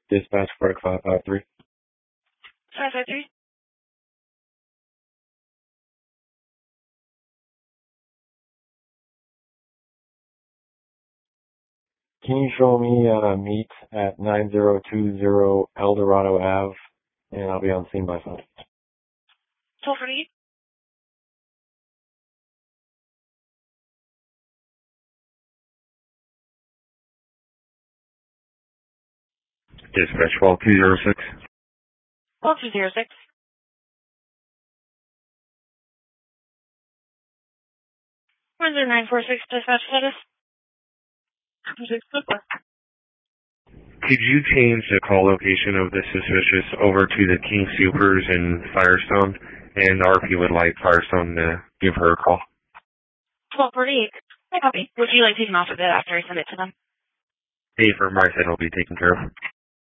Dispatch Break 553. 553? Can you show me meet at 9020 Eldorado Ave, and I'll be on scene by 5. 1248? Dispatch 12206. 1206. Where's the 946 dispatch status? 6. Could you change the call location of the suspicious over to the King Supers in Firestone? And RP would like Firestone to give her a call. 1248. I copy. Would you like taken off of it after I send it to them? Hey, from my side, will be taken care of.